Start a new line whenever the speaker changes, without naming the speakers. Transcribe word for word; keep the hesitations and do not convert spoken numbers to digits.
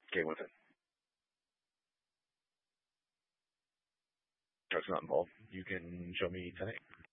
game with it. That's not involved. You can show me tonight.